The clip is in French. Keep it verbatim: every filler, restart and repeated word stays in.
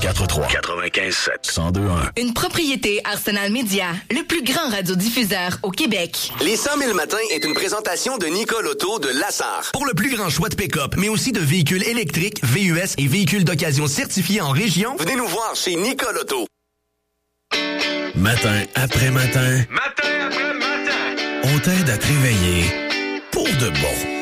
quatre trois, quatre-vingt-quinze sept, cent deux un. Une propriété Arsenal Media, le plus grand radiodiffuseur au Québec. Les cent mille matins est une présentation de Nicole Auto de Lassar. Pour le plus grand choix de pick-up, mais aussi de véhicules électriques, V U S et véhicules d'occasion certifiés en région, venez nous voir chez Nicole Auto. Matin après matin, Matin après matin, on t'aide à te réveiller pour de bon.